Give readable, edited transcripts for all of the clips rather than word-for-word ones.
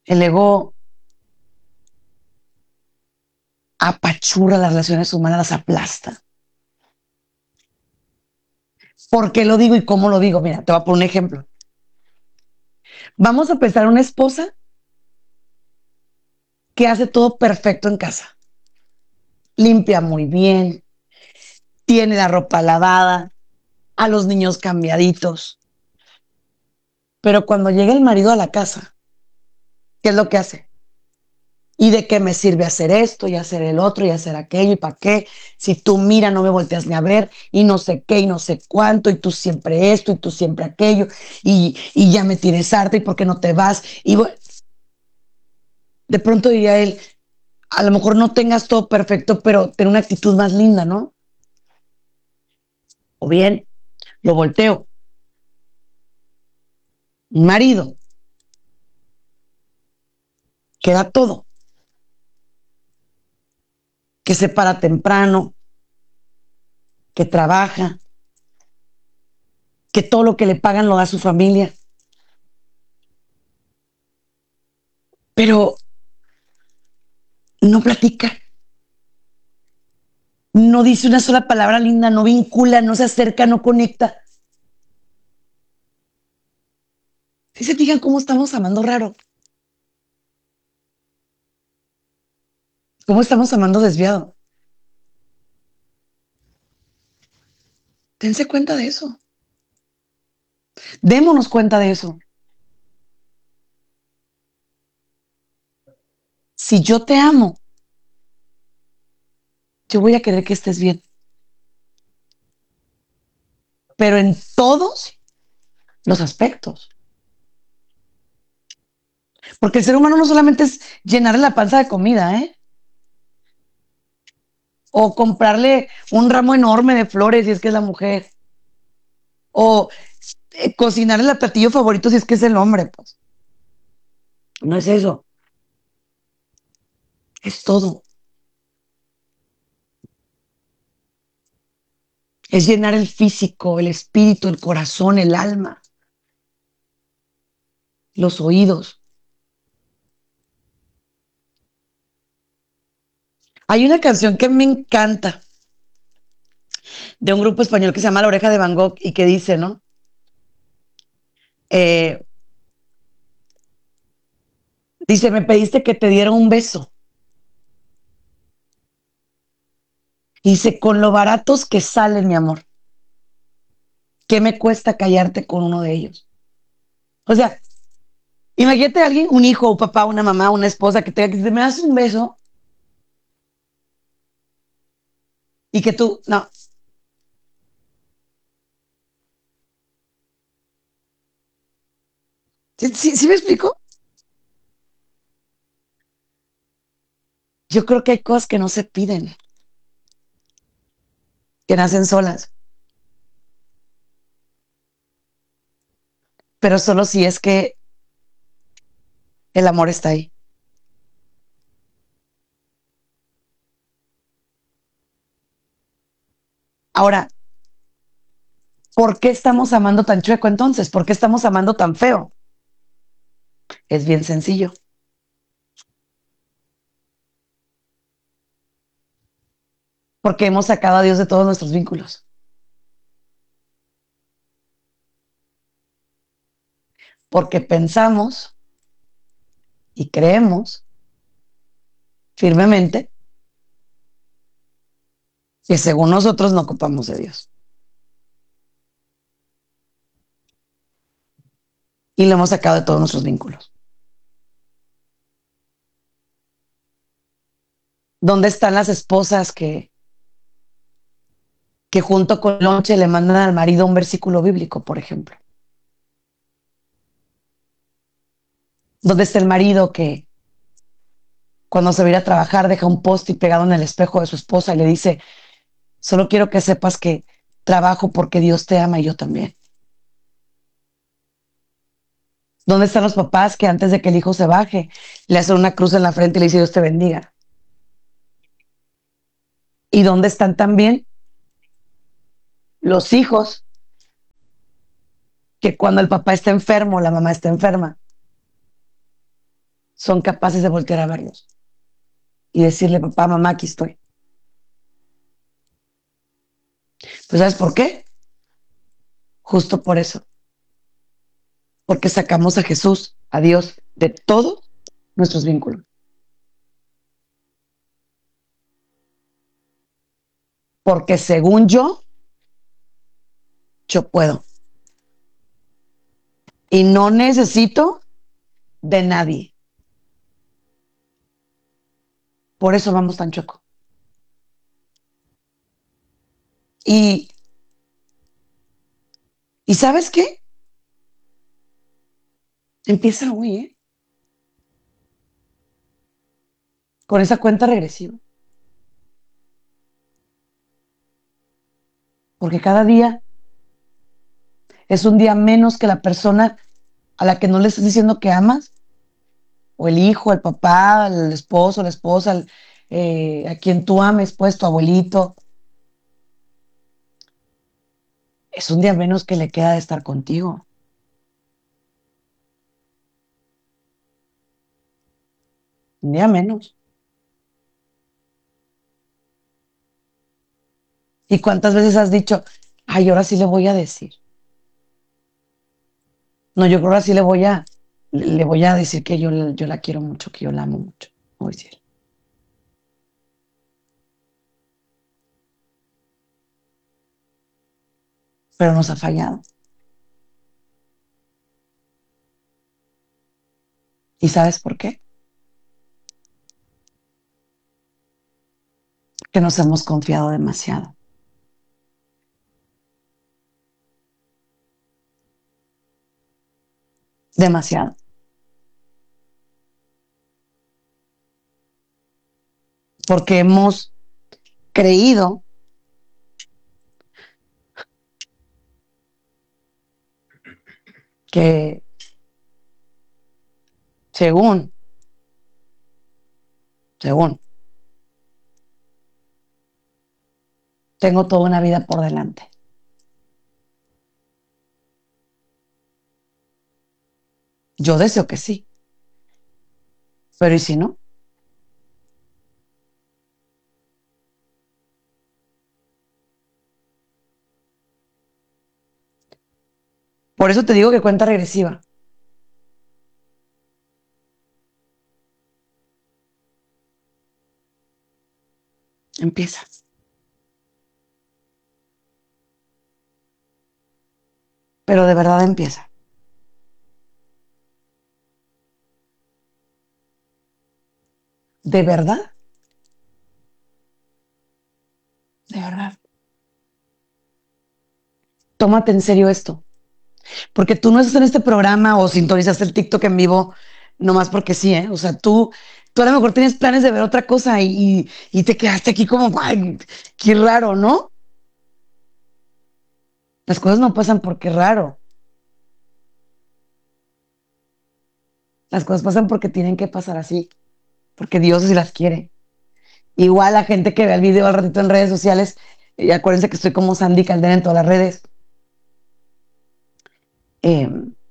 El ego apachurra las relaciones humanas, las aplasta. ¿Por qué lo digo y cómo lo digo? Mira, te voy a poner un ejemplo. Vamos a pensar en una esposa que hace todo perfecto en casa. Limpia muy bien, tiene la ropa lavada, a los niños cambiaditos. Pero cuando llega el marido a la casa, ¿qué es lo que hace? ¿Y de qué me sirve hacer esto y hacer el otro y hacer aquello y para qué? Si tú mira, no me volteas ni a ver y no sé qué y no sé cuánto y tú siempre esto y tú siempre aquello y ya me tienes harta y por qué no te vas. Y bueno, de pronto diría él, a lo mejor no tengas todo perfecto, pero ten una actitud más linda, ¿no? O bien, lo volteo. Un marido que da todo, que se para temprano, que trabaja, que todo lo que le pagan lo da a su familia. Pero no platica, no dice una sola palabra linda, no vincula, no se acerca, no conecta. ¿Sí se fijan cómo estamos amando raro? ¿Cómo estamos amando desviado? Dense cuenta de eso. Démonos cuenta de eso. Si yo te amo, yo voy a querer que estés bien. Pero en todos los aspectos. Porque el ser humano no solamente es llenarle la panza de comida, ¿eh? O comprarle un ramo enorme de flores si es que es la mujer. O cocinarle el platillo favorito si es que es el hombre, pues. No es eso. Es todo. Es llenar el físico, el espíritu, el corazón, el alma, los oídos. Hay una canción que me encanta de un grupo español que se llama La Oreja de Van Gogh y que dice, ¿no? Eh, dice, me pediste que te diera un beso. Dice, con lo baratos que salen, mi amor, ¿qué me cuesta callarte con uno de ellos? O sea, imagínate a alguien, un hijo, un papá, una mamá, una esposa que tenga que decir, me das un beso y que tú, no. ¿Sí me explico? Yo creo que hay cosas que no se piden, que nacen solas, pero solo si es que el amor está ahí. Ahora, ¿por qué estamos amando tan chueco entonces? ¿Por qué estamos amando tan feo? Es bien sencillo. Porque hemos sacado a Dios de todos nuestros vínculos. Porque pensamos y creemos firmemente que según nosotros no ocupamos de Dios. Y lo hemos sacado de todos nuestros vínculos. ¿Dónde están las esposas que junto con el lonche le mandan al marido un versículo bíblico, por ejemplo? ¿Dónde está el marido que cuando se va a ir a trabajar deja un post-it pegado en el espejo de su esposa y le dice, solo quiero que sepas que trabajo porque Dios te ama y yo también? ¿Dónde están los papás que antes de que el hijo se baje le hacen una cruz en la frente y le dice Dios te bendiga? ¿Y dónde están también los hijos que cuando el papá está enfermo, la mamá está enferma, son capaces de voltear a verlos y decirle, papá, mamá, aquí estoy. Pues ¿sabes por qué? Justo por eso, porque sacamos a Jesús, a Dios, de todos nuestros vínculos. Porque según yo puedo. Y no necesito de nadie. Por eso vamos tan choco. Y, ¿y sabes qué? Empieza hoy, ¿eh? Con esa cuenta regresiva. Porque cada día es un día menos que la persona a la que no le estás diciendo que amas, o el hijo, el papá, el esposo, la esposa, a quien tú ames, pues tu abuelito, es un día menos que le queda de estar contigo. Un día menos. ¿Y cuántas veces has dicho, ay, ahora sí le voy a decir? No, yo creo que ahora sí le voy a decir que yo la quiero mucho, que yo la amo mucho. Voy a decir. Pero nos ha fallado. ¿Y sabes por qué? Que nos hemos confiado demasiado. Demasiado. Porque hemos creído que según, según, tengo toda una vida por delante. Yo deseo que sí, pero ¿y si no? Por eso te digo que cuenta regresiva. Empieza. Pero de verdad empieza. ¿De verdad? De verdad. Tómate en serio esto. Porque tú no estás en este programa o sintonizaste el TikTok en vivo nomás porque sí, ¿eh? O sea, tú a lo mejor tienes planes de ver otra cosa y te quedaste aquí como, ay, qué raro, ¿no? Las cosas no pasan porque raro. Las cosas pasan porque tienen que pasar así, porque Dios así las quiere. Igual la gente que ve el video al ratito en redes sociales, y acuérdense que estoy como Sandy Caldera en todas las redes, eh,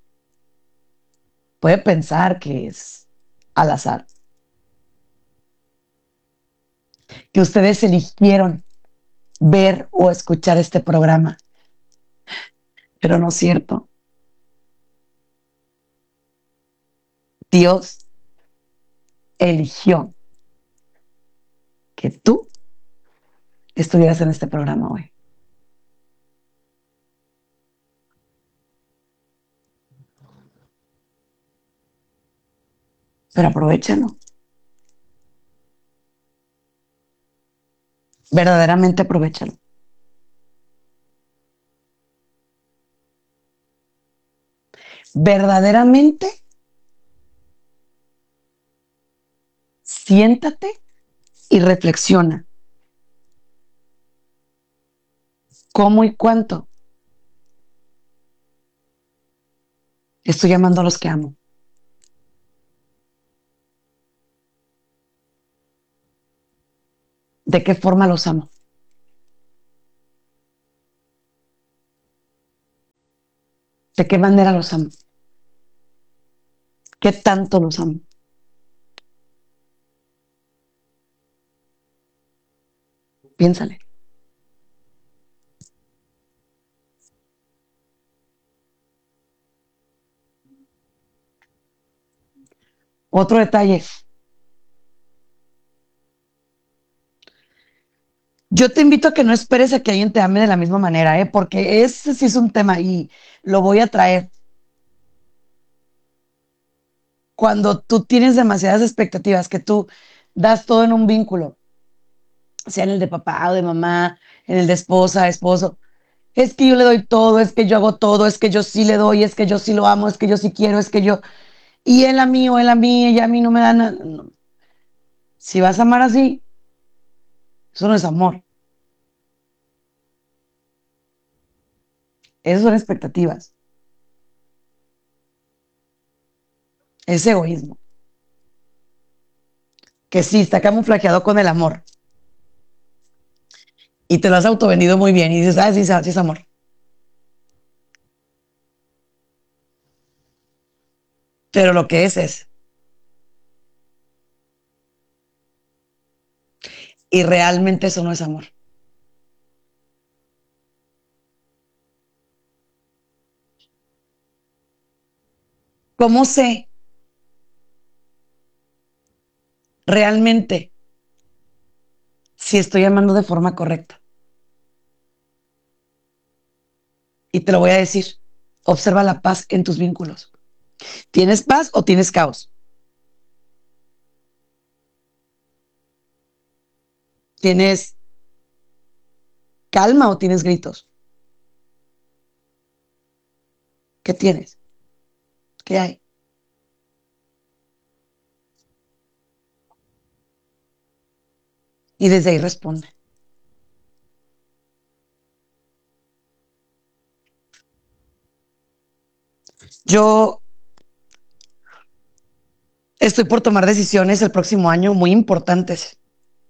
puede pensar que es al azar, que ustedes eligieron ver o escuchar este programa, pero no es cierto. Dios eligió que tú estuvieras en este programa hoy. Pero aprovechalo, verdaderamente aprovechalo. Verdaderamente siéntate y reflexiona cómo y cuánto estoy amando a los que amo. ¿De qué forma los amo? ¿De qué manera los amo? ¿Qué tanto los amo? Piénsale. Otro detalle. Yo te invito a que no esperes a que alguien te ame de la misma manera, ¿eh? Porque ese sí es un tema y lo voy a traer. Cuando tú tienes demasiadas expectativas, que tú das todo en un vínculo, sea en el de papá o de mamá, en el de esposa, esposo, es que yo le doy todo, es que yo hago todo, es que yo sí le doy, es que yo sí lo amo, es que yo sí quiero, es que yo... Y él a mí o él a mí, ella a mí no me da nada. No. Si vas a amar así, eso no es amor, eso son expectativas, es egoísmo, que sí está camuflajeado con el amor y te lo has autovendido muy bien y dices, ah, sí, sí es amor, pero lo que es y realmente eso no es amor. ¿Cómo sé realmente si estoy amando de forma correcta? Y te lo voy a decir, observa la paz en tus vínculos. ¿Tienes paz o tienes caos? ¿Tienes calma o tienes gritos? ¿Qué tienes? ¿Qué hay? Y desde ahí responde. Yo estoy por tomar decisiones el próximo año muy importantes,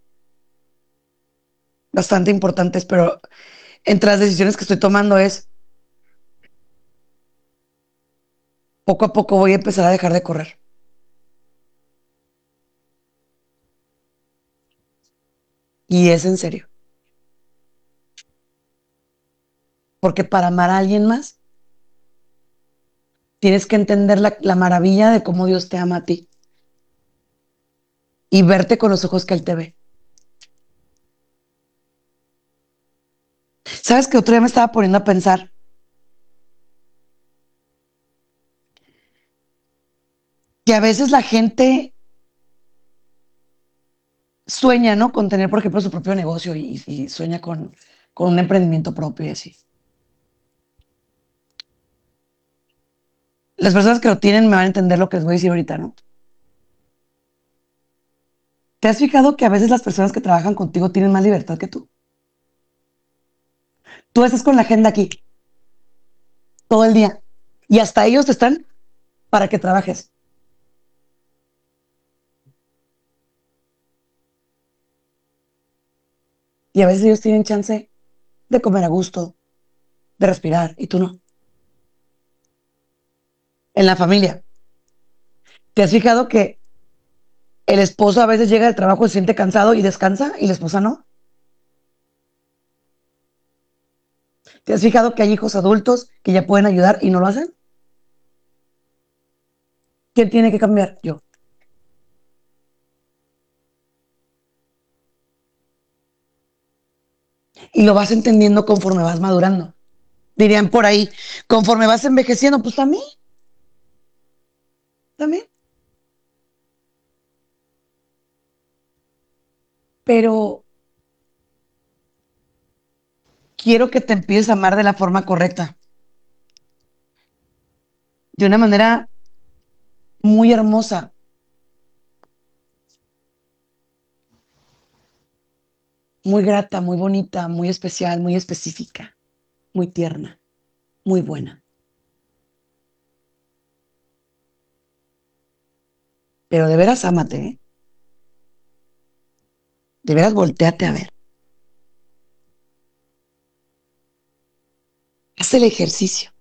bastante importantes, pero entre las decisiones que estoy tomando es, poco a poco voy a empezar a dejar de correr. Y es en serio. Porque para amar a alguien más, tienes que entender la maravilla de cómo Dios te ama a ti y verte con los ojos que Él te ve. ¿Sabes que otro día me estaba poniendo a pensar que a veces la gente sueña, ¿no? Con tener, por ejemplo, su propio negocio y sueña con un emprendimiento propio y así. Las personas que lo tienen me van a entender lo que les voy a decir ahorita, ¿no? ¿Te has fijado que a veces las personas que trabajan contigo tienen más libertad que tú? Tú estás con la agenda aquí todo el día y hasta ellos están para que trabajes. Y a veces ellos tienen chance de comer a gusto, de respirar y tú no. En la familia, ¿te has fijado que el esposo a veces llega del trabajo, se siente cansado y descansa y la esposa no? ¿Te has fijado que hay hijos adultos que ya pueden ayudar y no lo hacen? ¿Quién tiene que cambiar? Yo. Y lo vas entendiendo conforme vas madurando. Dirían por ahí, conforme vas envejeciendo, pues también, también. Pero quiero que te empieces a amar de la forma correcta, de una manera muy hermosa, muy grata, muy bonita, muy especial, muy específica, muy tierna, muy buena. Pero de veras ámate, ¿eh? De veras volteate a ver. Haz el ejercicio.